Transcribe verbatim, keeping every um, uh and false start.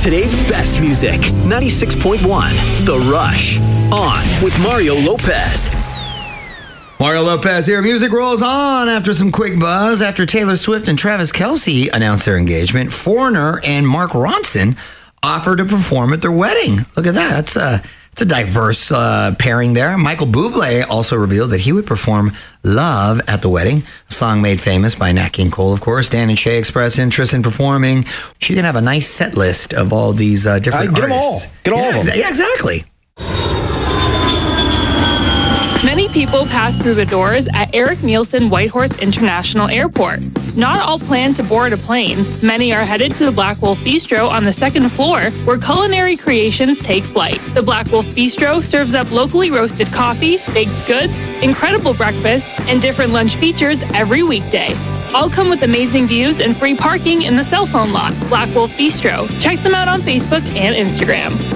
today's best music. ninety-six point one, The Rush. On with Mario Lopez. Mario Lopez here. Music rolls on after some quick buzz. After Taylor Swift and Travis Kelce announced their engagement, Foreigner and Mark Ronson offered to perform at their wedding. Look at that. That's a, that's a diverse uh, pairing there. Michael Bublé also revealed that he would perform Love at the wedding, a song made famous by Nat King Cole, of course. Dan and Shay expressed interest in performing. She can have a nice set list of all these uh, different uh, get artists. Get them all. Get all yeah, of them. Exa- yeah, exactly. Many people pass through the doors at Eric Nielsen Whitehorse International Airport. Not all plan to board a plane. Many are headed to the Black Wolf Bistro on the second floor, where culinary creations take flight. The Black Wolf Bistro serves up locally roasted coffee, baked goods, incredible breakfast, and different lunch features every weekday. All come with amazing views and free parking in the cell phone lot. Black Wolf Bistro. Check them out on Facebook and Instagram.